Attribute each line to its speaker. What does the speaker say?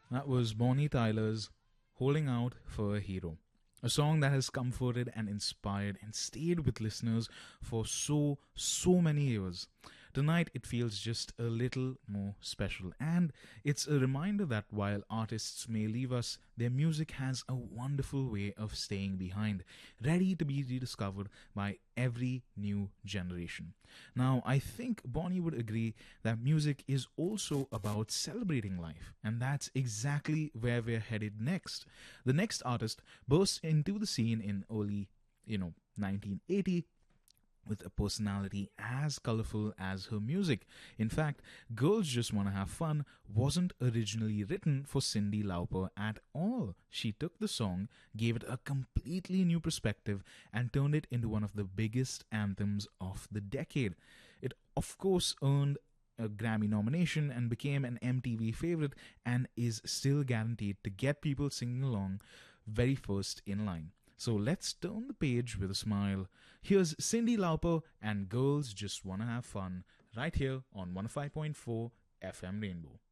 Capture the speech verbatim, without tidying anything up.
Speaker 1: That was Bonnie Tyler's Holding Out for a Hero. A song that has comforted and inspired and stayed with listeners for so, so many years. Tonight it feels just a little more special, and it's a reminder that while artists may leave us, their music has a wonderful way of staying behind, ready to be rediscovered by every new generation. Now, I think Bonnie would agree that music is also about celebrating life, and that's exactly where we're headed next. The next artist burst into the scene in early, you know, nineteen eighty with a personality as colorful as her music. In fact, Girls Just Wanna Have Fun wasn't originally written for Cyndi Lauper at all. She took the song, gave it a completely new perspective, and turned it into one of the biggest anthems of the decade. It, of course, earned a Grammy nomination and became an M T V favorite and is still guaranteed to get people singing along very first in line. So let's turn the page with a smile. Here's Cyndi Lauper and Girls Just Wanna Have Fun right here on one oh five point four F M Rainbow.